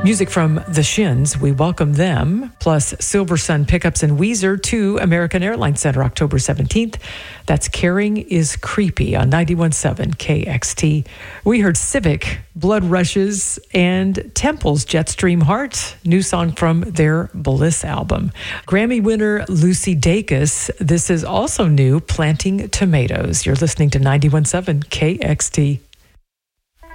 Music from The Shins, we welcome them, plus Silver Sun Pickups and Weezer to American Airlines Center October 17th. That's Caring is Creepy on 91.7 KXT. We heard Civic, Blood Rushes, and Temple's Jetstream Heart, new song from their Bliss album. Grammy winner Lucy Dacus, this is also new, Planting Tomatoes. You're listening to 91.7 KXT.